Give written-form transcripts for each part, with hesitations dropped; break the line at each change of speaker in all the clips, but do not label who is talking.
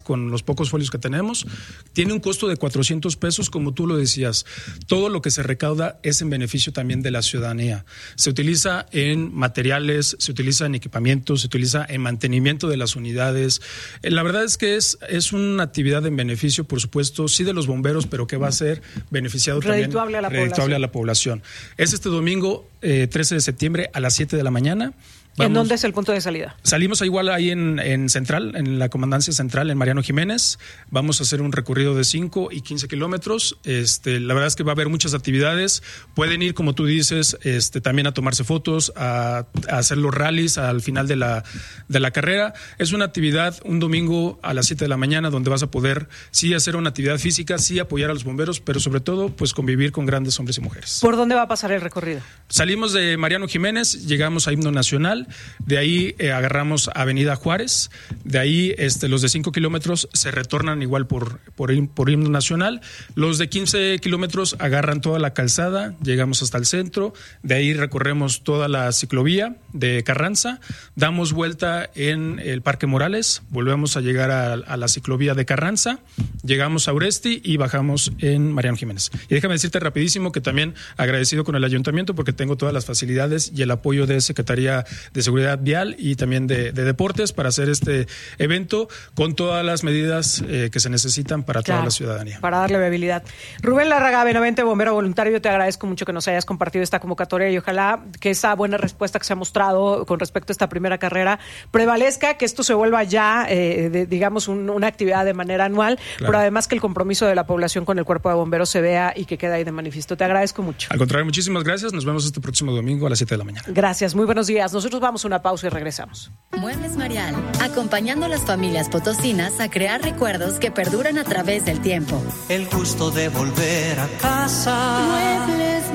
con los pocos folios que tenemos. Tiene un costo de 400 pesos, como tú lo decías. Todo lo que se recauda es en beneficio también de la ciudadanía. Se utiliza en materiales, se utiliza en equipamientos, se utiliza en mantenimiento de las unidades. La verdad es que es una actividad en beneficio, por supuesto, sí de los bomberos, pero que va a ser beneficiado
redituable
también a la población. Es este domingo 13 de septiembre a las 7 de la mañana.
¿En dónde es el punto de salida?
Salimos igual ahí en Central, en la Comandancia Central, en Mariano Jiménez. Vamos a hacer un recorrido de 5 y 15 kilómetros. La verdad es que va a haber muchas actividades. Pueden ir, como tú dices, también a tomarse fotos, a hacer los rallies al final de la carrera. Es una actividad un domingo a las 7 de la mañana donde vas a poder sí hacer una actividad física, sí apoyar a los bomberos, pero sobre todo pues convivir con grandes hombres y mujeres.
¿Por dónde va a pasar el recorrido?
Salimos de Mariano Jiménez, llegamos a Himno Nacional. De ahí agarramos Avenida Juárez, de ahí los de 5 kilómetros se retornan igual por Himno Nacional, los de 15 kilómetros agarran toda la calzada, llegamos hasta el centro, de ahí recorremos toda la ciclovía de Carranza, damos vuelta en el Parque Morales, volvemos a llegar a la ciclovía de Carranza, llegamos a Uresti y bajamos en Mariano Jiménez. Y déjame decirte rapidísimo que también agradecido con el ayuntamiento porque tengo todas las facilidades y el apoyo de Secretaría de Seguridad Vial y también de Deportes para hacer este evento con todas las medidas que se necesitan para toda la ciudadanía.
Para darle viabilidad. Rubén Larraga, Benavente, bombero voluntario, te agradezco mucho que nos hayas compartido esta convocatoria y ojalá que esa buena respuesta que se ha mostrado con respecto a esta primera carrera prevalezca, que esto se vuelva ya, digamos, una actividad de manera anual, pero además que el compromiso de la población con el cuerpo de bomberos se vea y que quede ahí de manifiesto. Te agradezco mucho.
Al contrario, muchísimas gracias. Nos vemos este próximo domingo a las 7 de la mañana.
Gracias, muy buenos días. Nosotros vamos a una pausa y regresamos.
Muebles Marial, acompañando a las familias potosinas a crear recuerdos que perduran a través del tiempo.
El gusto de volver a casa.
Muebles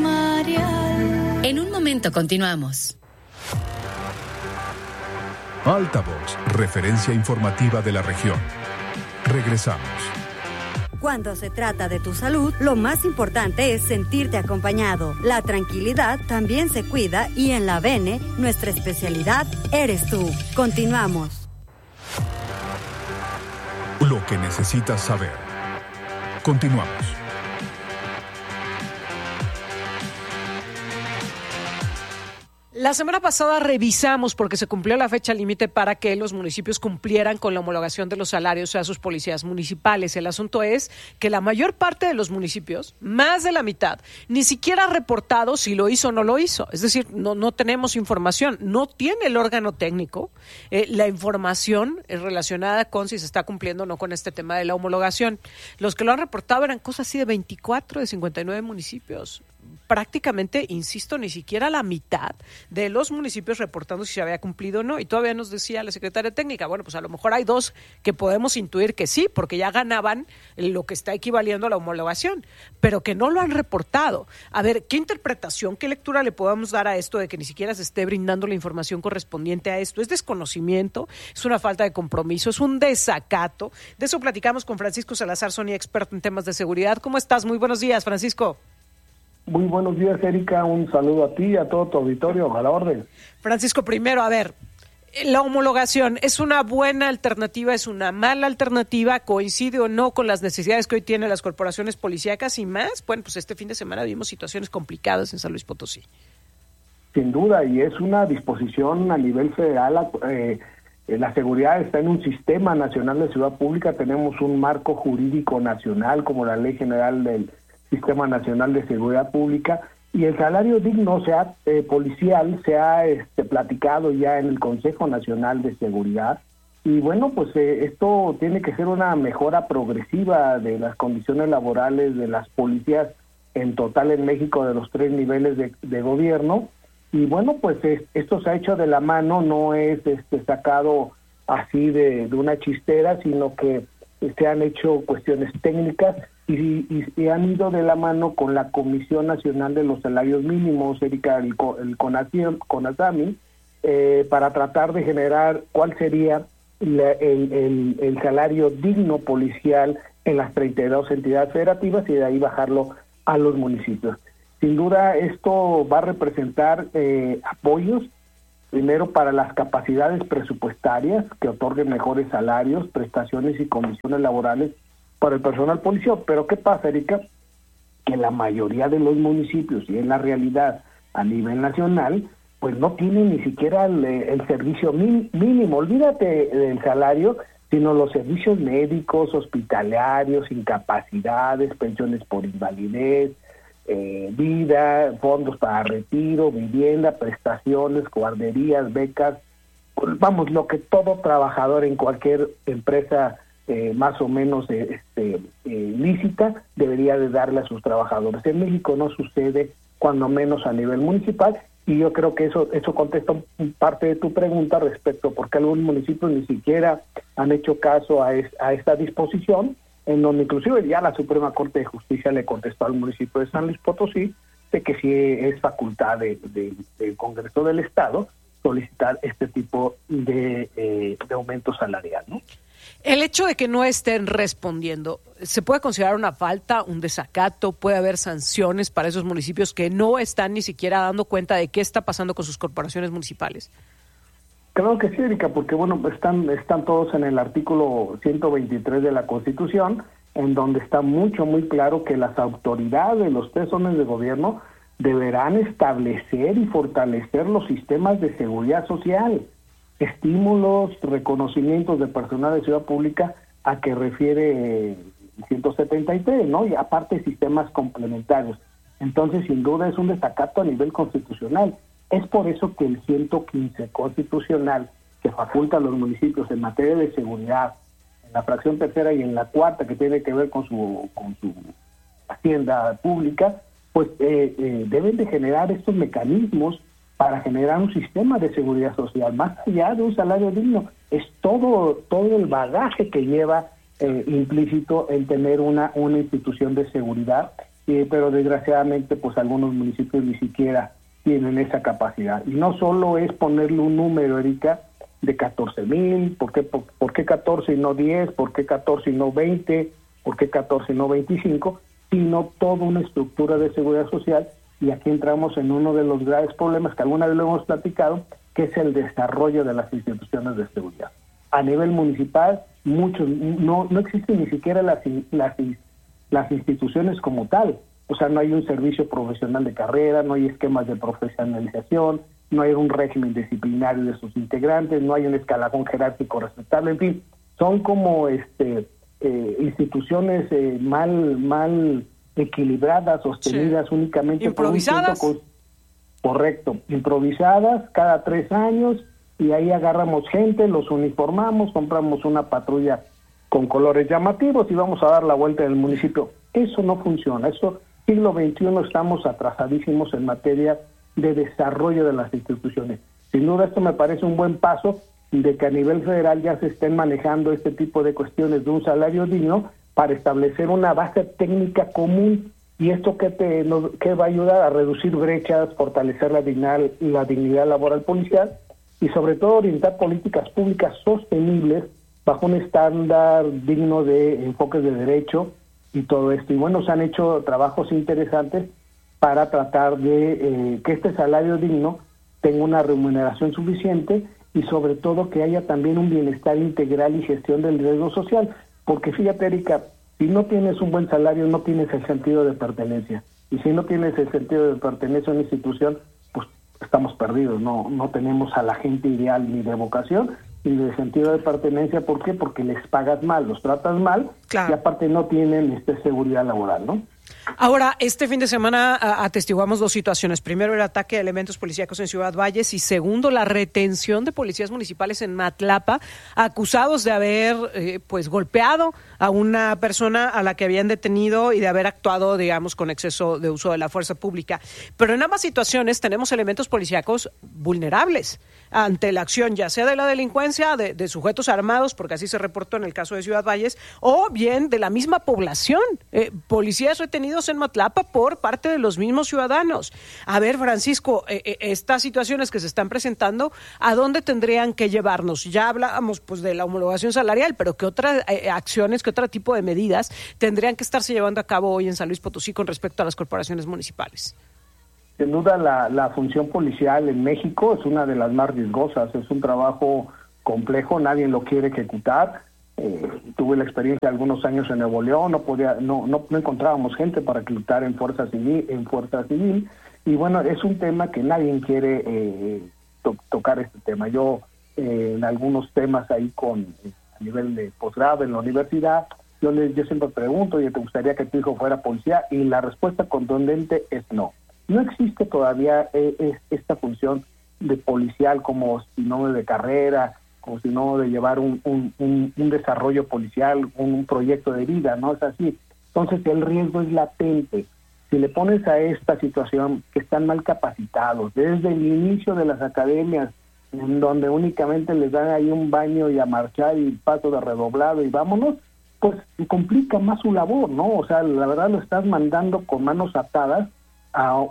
Marial. En un momento continuamos.
Altavoz, referencia informativa de la región. Regresamos.
Cuando se trata de tu salud, lo más importante es sentirte acompañado. La tranquilidad también se cuida y en la Bene, nuestra especialidad eres tú. Continuamos.
Lo que necesitas saber. Continuamos.
La semana pasada revisamos porque se cumplió la fecha límite para que los municipios cumplieran con la homologación de los salarios a sus policías municipales. El asunto es que la mayor parte de los municipios, más de la mitad, ni siquiera ha reportado si lo hizo o no lo hizo. Es decir, no tenemos información, no tiene el órgano técnico la información relacionada con si se está cumpliendo o no con este tema de la homologación. Los que lo han reportado eran cosas así de 24 de 59 municipios. Prácticamente, insisto, ni siquiera la mitad de los municipios reportando si se había cumplido o no. Y todavía nos decía la secretaria técnica, bueno, pues a lo mejor hay 2 que podemos intuir que sí, porque ya ganaban lo que está equivaliendo a la homologación, pero que no lo han reportado. A ver, ¿qué interpretación, qué lectura le podemos dar a esto de que ni siquiera se esté brindando la información correspondiente a esto? ¿Es desconocimiento? ¿Es una falta de compromiso? ¿Es un desacato? De eso platicamos con Francisco Salazar Sonia, experto en temas de seguridad. ¿Cómo estás? Muy buenos días, Francisco.
Muy buenos días, Erika. Un saludo a ti y a todo tu auditorio. A la orden.
Francisco, primero, a ver, la homologación, ¿es una buena alternativa? ¿Es una mala alternativa? ¿Coincide o no con las necesidades que hoy tienen las corporaciones policíacas y más? Bueno, pues este fin de semana vimos situaciones complicadas en San Luis Potosí.
Sin duda, y es una disposición a nivel federal. La seguridad está en un sistema nacional de seguridad pública. Tenemos un marco jurídico nacional como la Ley General del Sistema Nacional de Seguridad Pública, y el salario digno policial se ha platicado ya en el Consejo Nacional de Seguridad, y bueno, pues esto tiene que ser una mejora progresiva de las condiciones laborales de las policías en total en México, de los 3 niveles de gobierno, y bueno, pues esto se ha hecho de la mano, no es sacado así de una chistera, sino que se han hecho cuestiones técnicas y han ido de la mano con la Comisión Nacional de los Salarios Mínimos, Erika, el CONASAMI, para tratar de generar cuál sería el salario digno policial en las 32 entidades federativas y de ahí bajarlo a los municipios. Sin duda esto va a representar apoyos. Primero, para las capacidades presupuestarias que otorguen mejores salarios, prestaciones y comisiones laborales para el personal policial. Pero ¿qué pasa, Erika? Que la mayoría de los municipios, y en la realidad a nivel nacional, pues no tienen ni siquiera el servicio mínimo. Olvídate del salario, sino los servicios médicos, hospitalarios, incapacidades, pensiones por invalidez, vida, fondos para retiro, vivienda, prestaciones, guarderías, becas, vamos, lo que todo trabajador en cualquier empresa más o menos lícita debería de darle a sus trabajadores. En México no sucede, cuando menos a nivel municipal, y yo creo que eso contesta parte de tu pregunta respecto a por qué algunos municipios ni siquiera han hecho caso a esta disposición, en donde inclusive ya la Suprema Corte de Justicia le contestó al municipio de San Luis Potosí de que sí es facultad del Congreso del Estado solicitar este tipo de aumento salarial, ¿no?
El hecho de que no estén respondiendo, ¿se puede considerar una falta, un desacato? ¿Puede haber sanciones para esos municipios que no están ni siquiera dando cuenta de qué está pasando con sus corporaciones municipales?
Creo que sí, Erika, porque bueno, están todos en el artículo 123 de la Constitución, en donde está muy claro que las autoridades, los 3 órdenes de gobierno, deberán establecer y fortalecer los sistemas de seguridad social, estímulos, reconocimientos de personal de seguridad pública a que refiere 173, ¿no? Y aparte sistemas complementarios. Entonces, sin duda es un desacato a nivel constitucional. Es por eso que el 115 constitucional, que faculta a los municipios en materia de seguridad, en la fracción tercera y en la cuarta, que tiene que ver con su hacienda pública, pues deben de generar estos mecanismos para generar un sistema de seguridad social, más allá de un salario digno. Es todo el bagaje que lleva implícito el tener una institución de seguridad, pero desgraciadamente pues algunos municipios ni siquiera tienen esa capacidad. Y no solo es ponerle un número, Erika, de 14,000, ¿por qué 14 y no 10? ¿Por qué 14 y no 20? ¿Por qué 14 y no 25? Sino toda una estructura de seguridad social. Y aquí entramos en uno de los graves problemas que alguna vez lo hemos platicado, que es el desarrollo de las instituciones de seguridad. A nivel municipal, muchos no existen ni siquiera las instituciones como tal. O sea, no hay un servicio profesional de carrera, no hay esquemas de profesionalización, no hay un régimen disciplinario de sus integrantes, no hay un escalafón jerárquico respetable, en fin, son como instituciones mal equilibradas, sostenidas únicamente
improvisadas.
Correcto, improvisadas cada 3 años, y ahí agarramos gente, los uniformamos, compramos una patrulla con colores llamativos y vamos a dar la vuelta del municipio. Eso no funciona. Eso, siglo XXI, estamos atrasadísimos en materia de desarrollo de las instituciones. Sin duda esto me parece un buen paso de que a nivel federal ya se estén manejando este tipo de cuestiones de un salario digno para establecer una base técnica común. ¿Y esto qué va a ayudar? A reducir brechas, fortalecer la dignidad laboral policial y sobre todo orientar políticas públicas sostenibles bajo un estándar digno de enfoques de derecho y todo esto. Y bueno, se han hecho trabajos interesantes para tratar de que este salario digno tenga una remuneración suficiente y sobre todo que haya también un bienestar integral y gestión del riesgo social. Porque fíjate, Erika, si no tienes un buen salario, no tienes el sentido de pertenencia. Y si no tienes el sentido de pertenencia a una institución, pues estamos perdidos. No tenemos a la gente ideal ni de vocación ni de sentido de pertenencia. ¿Por qué? Porque les pagas mal, los tratas mal, claro. Y aparte no tienen seguridad laboral, ¿no?
Ahora, este fin de semana atestiguamos 2 situaciones. Primero, el ataque de elementos policíacos en Ciudad Valles y segundo, la retención de policías municipales en Matlapa, acusados de haber golpeado a una persona a la que habían detenido y de haber actuado, digamos, con exceso de uso de la fuerza pública. Pero en ambas situaciones tenemos elementos policíacos vulnerables ante la acción, ya sea de la delincuencia, de sujetos armados, porque así se reportó en el caso de Ciudad Valles, o bien de la misma población, policías retenidos en Matlapa por parte de los mismos ciudadanos. A ver, Francisco, estas situaciones que se están presentando, ¿a dónde tendrían que llevarnos? Ya hablábamos de la homologación salarial, pero ¿qué otras acciones, qué otro tipo de medidas tendrían que estarse llevando a cabo hoy en San Luis Potosí con respecto a las corporaciones municipales?
Sin duda la función policial en México es una de las más riesgosas, es un trabajo complejo, nadie lo quiere ejecutar. Tuve la experiencia de algunos años en Nuevo León, no encontrábamos gente para reclutar en fuerza civil, y bueno, es un tema que nadie quiere tocar este tema. Yo en algunos temas ahí a nivel de posgrado en la universidad, yo siempre pregunto, ¿y te gustaría que tu hijo fuera policía? Y la respuesta contundente es no. No existe todavía esta función de policial como sinónimo de carrera, como sinónimo de llevar un desarrollo policial, un proyecto de vida, ¿no es así? Entonces el riesgo es latente. Si le pones a esta situación que están mal capacitados, desde el inicio de las academias, en donde únicamente les dan ahí un baño y a marchar y paso de redoblado y vámonos, pues complica más su labor, ¿no? O sea, la verdad lo estás mandando con manos atadas a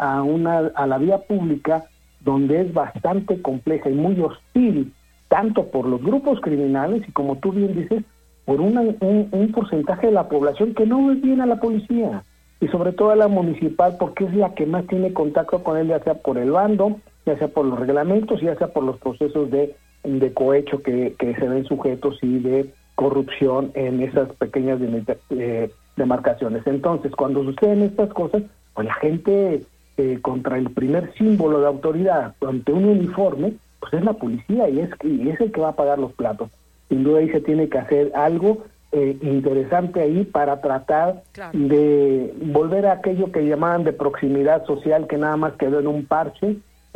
la vía pública, donde es bastante compleja y muy hostil, tanto por los grupos criminales y, como tú bien dices, por un porcentaje de la población que no ve bien a la policía, y sobre todo a la municipal, porque es la que más tiene contacto con él, ya sea por el bando, ya sea por los reglamentos, ya sea por los procesos de cohecho que se ven sujetos y de corrupción en esas pequeñas demarcaciones. Entonces, cuando suceden estas cosas, pues la gente contra el primer símbolo de autoridad ante un uniforme, pues es la policía, y es el que va a pagar los platos. Sin duda ahí se tiene que hacer algo interesante ahí para tratar de volver a aquello que llamaban de proximidad social, que nada más quedó en un parche,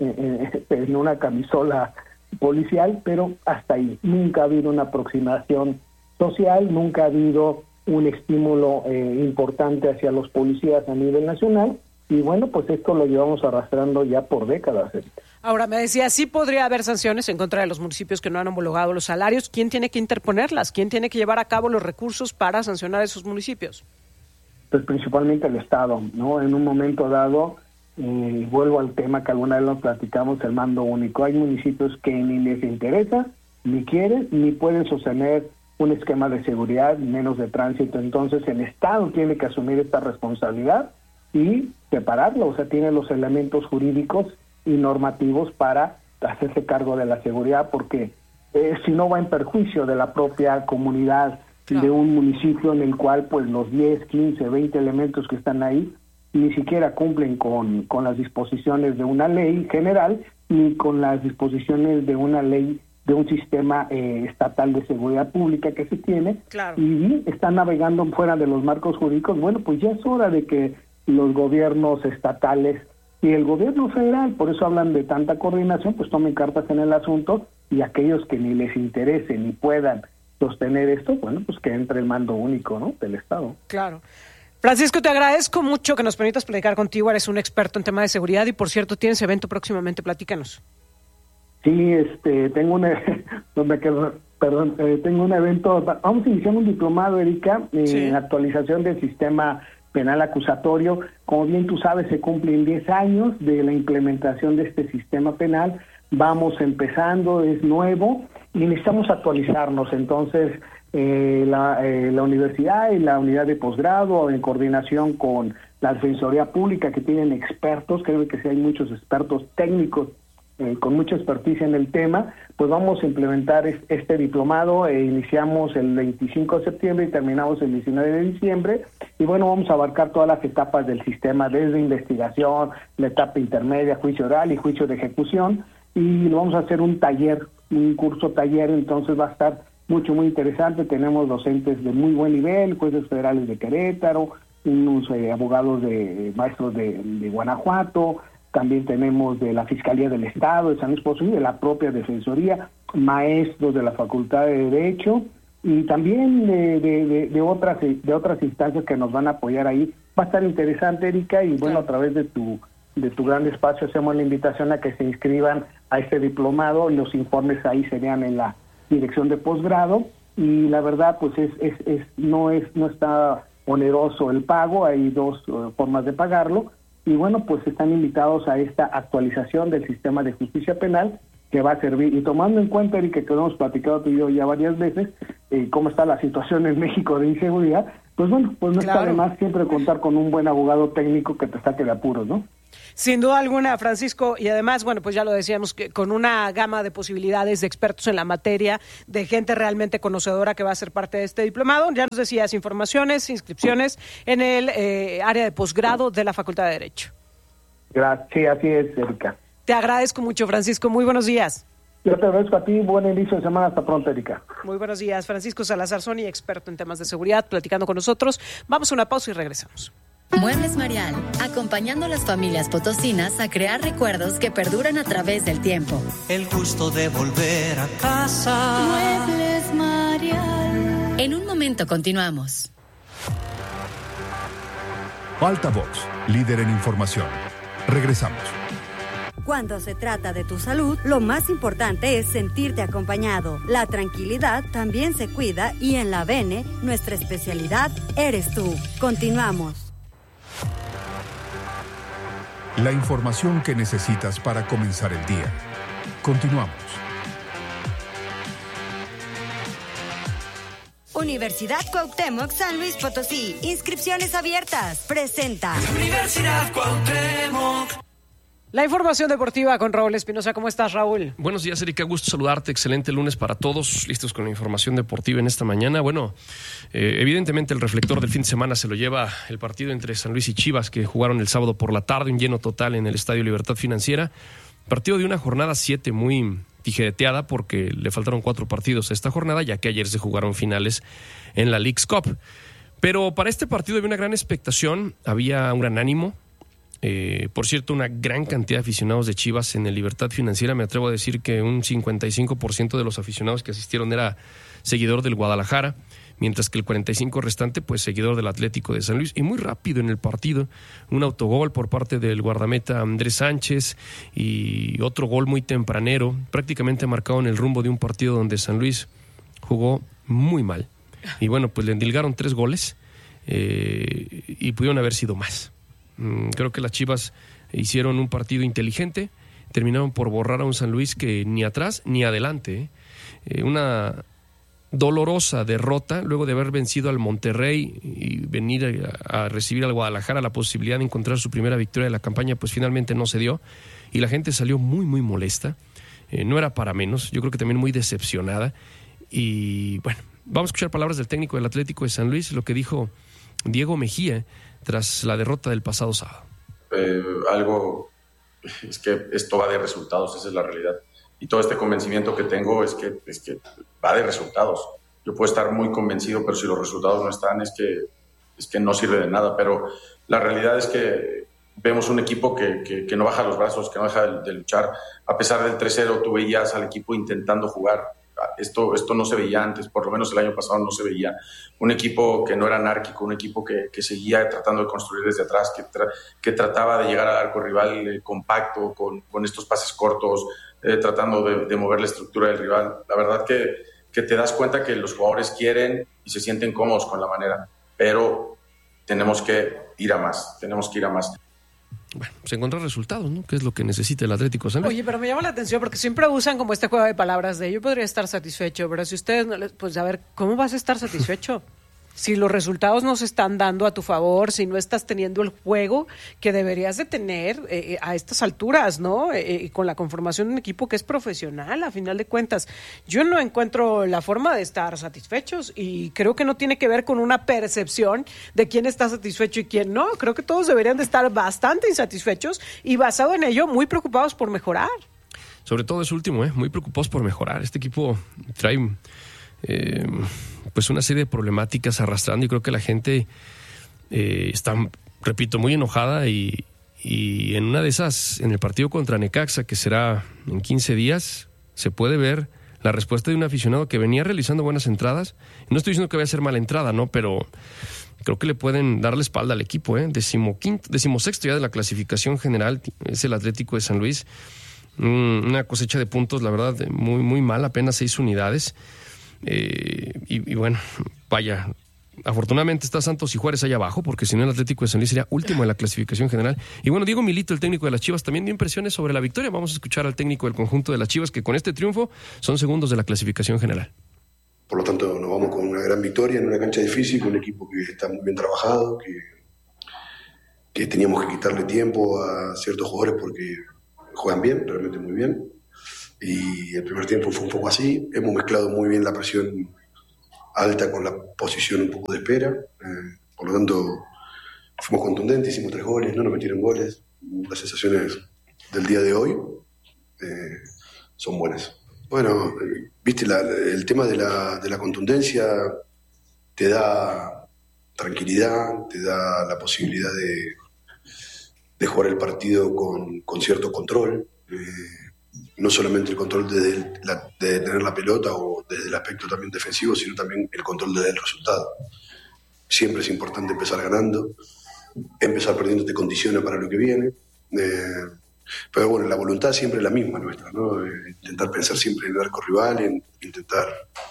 en una camisola policial, pero hasta ahí. Nunca ha habido una aproximación social, nunca ha habido un estímulo importante hacia los policías a nivel nacional, y bueno, pues esto lo llevamos arrastrando ya por décadas.
Ahora, me decía, sí podría haber sanciones en contra de los municipios que no han homologado los salarios. ¿Quién tiene que interponerlas? ¿Quién tiene que llevar a cabo los recursos para sancionar a esos municipios?
Pues principalmente el Estado, ¿no? En un momento dado, vuelvo al tema que alguna vez nos platicamos, el mando único. Hay municipios que ni les interesa, ni quieren, ni pueden sostener un esquema de seguridad, menos de tránsito. Entonces el Estado tiene que asumir esta responsabilidad y separarlo, o sea, tiene los elementos jurídicos y normativos para hacerse cargo de la seguridad, porque si no va en perjuicio de la propia comunidad de un municipio, en el cual pues los 10, 15, 20 elementos que están ahí ni siquiera cumplen con las disposiciones de una ley general, ni con las disposiciones de una ley de un sistema estatal de seguridad pública que se tiene, y están navegando fuera de los marcos jurídicos. Bueno, pues ya es hora de que los gobiernos estatales y el gobierno federal, por eso hablan de tanta coordinación, pues tomen cartas en el asunto, y aquellos que ni les interese ni puedan sostener esto, bueno, pues que entre el mando único, ¿no?, del Estado.
Claro. Francisco, te agradezco mucho que nos permitas platicar contigo, eres un experto en tema de seguridad y, por cierto, tienes evento próximamente, platícanos.
Sí, tengo tengo un evento, vamos a iniciar un diplomado, Erika, en actualización del sistema penal acusatorio. Como bien tú sabes, se cumplen 10 años de la implementación de este sistema penal. Vamos empezando, es nuevo y necesitamos actualizarnos. Entonces, la universidad y la unidad de posgrado, en coordinación con la Defensoría Pública, que tienen expertos, creo que sí hay muchos expertos técnicos con mucha experticia en el tema, pues vamos a implementar este diplomado. Iniciamos el 25 de septiembre y terminamos el 19 de diciembre, y bueno, vamos a abarcar todas las etapas del sistema, desde investigación, la etapa intermedia, juicio oral y juicio de ejecución, y lo vamos a hacer un curso taller, entonces va a estar muy interesante. Tenemos docentes de muy buen nivel, jueces federales de Querétaro, unos abogados maestros de Guanajuato. También tenemos de la Fiscalía del Estado, de San Luis Potosí, de la propia Defensoría, maestros de la Facultad de Derecho, y también de otras instancias que nos van a apoyar ahí. Va a estar interesante, Erika, y bueno, a través de tu gran espacio hacemos la invitación a que se inscriban a este diplomado. Los informes ahí serían en la dirección de posgrado, y la verdad pues no está oneroso el pago, hay dos formas de pagarlo. Y bueno, pues están invitados a esta actualización del sistema de justicia penal, que va a servir. Y tomando en cuenta, Erika, que lo hemos platicado tú y yo ya varias veces, cómo está la situación en México de inseguridad, pues bueno, pues no está de más siempre contar con un buen abogado técnico que te saque de apuros, ¿no?
Sin duda alguna, Francisco, y además, bueno, pues ya lo decíamos, que con una gama de posibilidades de expertos en la materia, de gente realmente conocedora que va a ser parte de este diplomado. Ya nos decías, informaciones, inscripciones en el área de posgrado de la Facultad de Derecho.
Gracias, sí, así es, Erika.
Te agradezco mucho, Francisco. Muy buenos días.
Yo te agradezco a ti. Buen inicio de semana. Hasta pronto, Erika.
Muy buenos días. Francisco Salazar Sony, experto en temas de seguridad, platicando con nosotros. Vamos a una pausa y regresamos.
Muebles Marial, acompañando a las familias potosinas a crear recuerdos que perduran a través del tiempo.
El gusto de volver a casa.
Muebles Marial. En un momento continuamos.
Altavoz, líder en información. Regresamos.
Cuando se trata de tu salud, lo más importante es sentirte acompañado. La tranquilidad también se cuida y en la Bene, nuestra especialidad eres tú. Continuamos.
La información que necesitas para comenzar el día. Continuamos.
Universidad Cuauhtémoc San Luis Potosí. Inscripciones abiertas. Presenta.
Universidad Cuauhtémoc.
La información deportiva con Raúl Espinosa. ¿Cómo estás, Raúl?
Buenos días, Erika. Gusto saludarte. Excelente lunes para todos. Listos con la información deportiva en esta mañana. Bueno, evidentemente el reflector del fin de semana se lo lleva el partido entre San Luis y Chivas, que jugaron el sábado por la tarde, un lleno total en el Estadio Libertad Financiera. Partido de una jornada 7 muy tijereteada porque le faltaron 4 partidos a esta jornada, ya que ayer se jugaron finales en la Leagues Cup. Pero para este partido había una gran expectación, había un gran ánimo. Por cierto, una gran cantidad de aficionados de Chivas en el Libertad Financiera. Me atrevo a decir que un 55% de los aficionados que asistieron era seguidor del Guadalajara, mientras que el 45% restante, pues seguidor del Atlético de San Luis. Y muy rápido en el partido, un autogol por parte del guardameta Andrés Sánchez y otro gol muy tempranero, prácticamente marcado en el rumbo de un partido donde San Luis jugó muy mal. Y bueno, pues le endilgaron 3 goles y pudieron haber sido más. Creo que las Chivas hicieron un partido inteligente, terminaron por borrar a un San Luis que ni atrás ni adelante. Una dolorosa derrota luego de haber vencido al Monterrey y venir a recibir al Guadalajara la posibilidad de encontrar su primera victoria de la campaña, pues finalmente no se dio y la gente salió muy muy molesta. No era para menos, yo creo que también muy decepcionada. Y bueno, vamos a escuchar palabras del técnico del Atlético de San Luis, lo que dijo Diego Mejía tras la derrota del pasado sábado.
Algo es que esto va de resultados, esa es la realidad. Y todo este convencimiento que tengo es que va de resultados. Yo puedo estar muy convencido, pero si los resultados no están, es que no sirve de nada. Pero la realidad es que vemos un equipo que no baja los brazos, que no deja de luchar. A pesar del 3-0, tú veías al equipo intentando jugar. Esto no se veía antes, por lo menos el año pasado no se veía. Un equipo que no era anárquico, un equipo que seguía tratando de construir desde atrás, que trataba de llegar al arco rival compacto, con estos pases cortos, tratando de mover la estructura del rival. La verdad que te das cuenta que los jugadores quieren y se sienten cómodos con la manera, pero tenemos que ir a más.
Bueno, pues encontrar resultados, ¿no? Que es lo que necesita el Atlético San Luis.
Oye, pero me llama la atención porque siempre usan como este juego de palabras de yo podría estar satisfecho, pero si ustedes no les... Pues a ver, ¿cómo vas a estar satisfecho? Si los resultados no se están dando a tu favor, si no estás teniendo el juego que deberías de tener a estas alturas, ¿no? Con la conformación de un equipo que es profesional, a final de cuentas. Yo no encuentro la forma de estar satisfechos y creo que no tiene que ver con una percepción de quién está satisfecho y quién no. Creo que todos deberían de estar bastante insatisfechos y basado en ello, muy preocupados por mejorar.
Sobre todo eso último, muy preocupados por mejorar. Este equipo trae... pues una serie de problemáticas arrastrando y creo que la gente está, repito, muy enojada y en una de esas, en el partido contra Necaxa, que será en 15 días, se puede ver la respuesta de un aficionado que venía realizando buenas entradas. No estoy diciendo que vaya a ser mala entrada, ¿no? Pero creo que le pueden dar la espalda al equipo, 16º ya de la clasificación general es el Atlético de San Luis. Una cosecha de puntos, la verdad, muy, muy mal, apenas 6 unidades. Y bueno, vaya, afortunadamente está Santos y Juárez allá abajo, porque si no el Atlético de San Luis sería último en la clasificación general. Y bueno, Diego Milito, el técnico de las Chivas, también dio impresiones sobre la victoria. Vamos a escuchar al técnico del conjunto de las Chivas, que con este triunfo son segundos de la clasificación general.
Por lo tanto, nos vamos con una gran victoria en una cancha difícil, con un equipo que está muy bien trabajado, que teníamos que quitarle tiempo a ciertos jugadores porque juegan bien, realmente muy bien. Y el primer tiempo fue un poco así. Hemos mezclado muy bien la presión alta con la posición un poco de espera. Por lo tanto, fuimos contundentes, hicimos 3 goles, no nos metieron goles. Las sensaciones del día de hoy son buenas. Bueno, viste, el tema de la contundencia te da tranquilidad, te da la posibilidad de jugar el partido con cierto control. No solamente el control de tener la pelota o desde el aspecto también defensivo, sino también el control del resultado. Siempre es importante empezar ganando, empezar perdiendo te condiciona para lo que viene. Pero bueno, la voluntad siempre es la misma nuestra, ¿no? Intentar pensar siempre en el arco rival, en intentar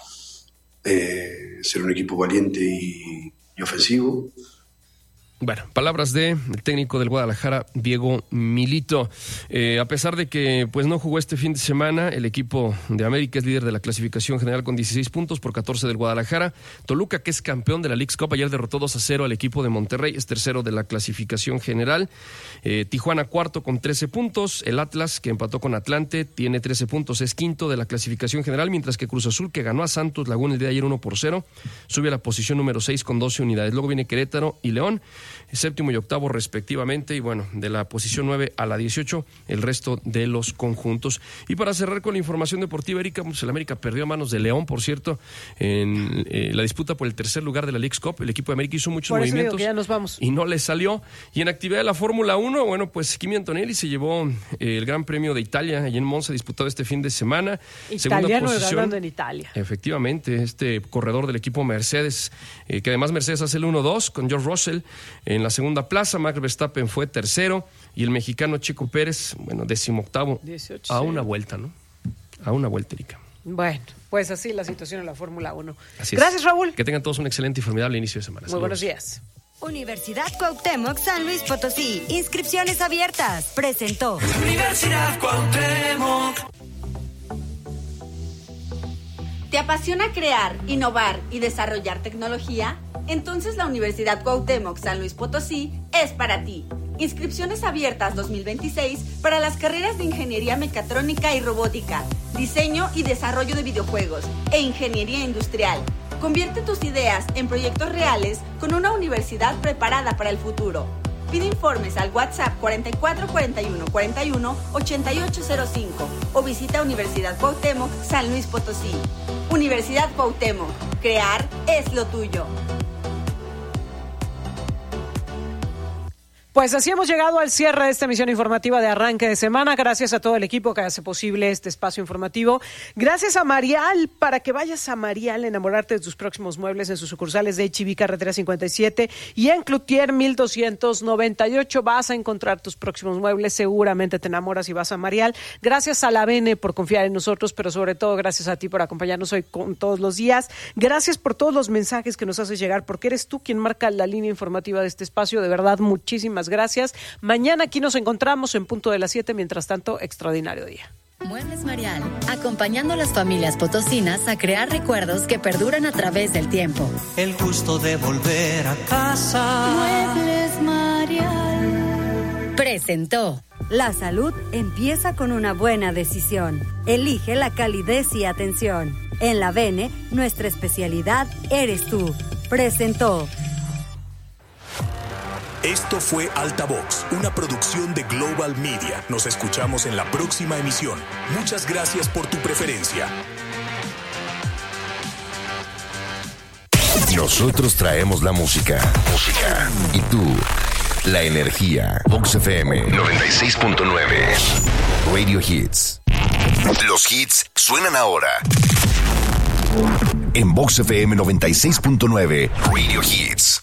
ser un equipo valiente y ofensivo.
Bueno, palabras del técnico del Guadalajara, Diego Milito. A pesar de que pues no jugó este fin de semana, el equipo de América es líder de la clasificación general con 16 puntos por 14 del Guadalajara. Toluca, que es campeón de la Leagues Cup, ayer derrotó 2-0 al equipo de Monterrey, es tercero de la clasificación general. Tijuana, cuarto con 13 puntos. El Atlas, que empató con Atlante, tiene 13 puntos, es quinto de la clasificación general, mientras que Cruz Azul, que ganó a Santos Laguna el día de ayer 1-0, sube a la posición número 6 con 12 unidades. Luego viene Querétaro y León, séptimo y octavo respectivamente, y bueno, de la posición 9 a la 18, el resto de los conjuntos. Y para cerrar con la información deportiva, Erika, pues el América perdió a manos de León, por cierto, en la disputa por el tercer lugar de la Leagues Cup. El equipo de América hizo muchos movimientos
ya nos vamos.
Y no le salió. Y en actividad de la Fórmula 1, bueno, pues Kimi Antonelli se llevó el Gran Premio de Italia, allí en Monza, disputado este fin de semana.
Italiano ganando en Italia.
Efectivamente, este corredor del equipo Mercedes, que además Mercedes hace el 1-2 con George Russell en la segunda plaza. Max Verstappen fue tercero y el mexicano Checo Pérez, bueno, 18º. 18, a una vuelta, ¿no? A una vuelta, Erika.
Bueno, pues así la situación en la Fórmula 1.
Así
Gracias,
es.
Raúl.
Que tengan todos un excelente y formidable inicio de semana.
Muy buenos días.
Universidad Cuauhtémoc San Luis Potosí. Inscripciones abiertas. Presentó.
Universidad Cuauhtémoc.
¿Te apasiona crear, innovar y desarrollar tecnología? Entonces la Universidad Cuauhtémoc San Luis Potosí es para ti. Inscripciones abiertas 2026 para las carreras de Ingeniería Mecatrónica y Robótica, Diseño y Desarrollo de Videojuegos e Ingeniería Industrial. Convierte tus ideas en proyectos reales con una universidad preparada para el futuro. Pide informes al WhatsApp 44 41 41 8805 o visita Universidad Cuauhtémoc San Luis Potosí. Universidad Cuauhtémoc, crear es lo tuyo.
Pues así hemos llegado al cierre de esta emisión informativa de arranque de semana. Gracias a todo el equipo que hace posible este espacio informativo. Gracias a Marial, para que vayas a Marial a enamorarte de tus próximos muebles en sus sucursales de H-E-B Carretera 57 y en Cloutier 1298. Vas a encontrar tus próximos muebles, seguramente te enamoras y vas a Marial. Gracias a la Bene por confiar en nosotros, pero sobre todo gracias a ti por acompañarnos hoy todos los días. Gracias por todos los mensajes que nos haces llegar, porque eres tú quien marca la línea informativa de este espacio. De verdad, muchísimas gracias. Mañana aquí nos encontramos en punto de las 7. Mientras tanto, extraordinario día.
Muebles Marial, acompañando a las familias potosinas a crear recuerdos que perduran a través del tiempo.
El gusto de volver a casa.
Muebles Marial presentó.
La salud empieza con una buena decisión. Elige la calidez y atención. En la Bene, nuestra especialidad eres tú. Presentó.
Esto fue Altavox, una producción de Global Media. Nos escuchamos en la próxima emisión. Muchas gracias por tu preferencia.
Nosotros traemos la música. Y tú, la energía. Vox FM 96.9. Radio Hits. Los hits suenan ahora. En Vox FM 96.9. Radio Hits.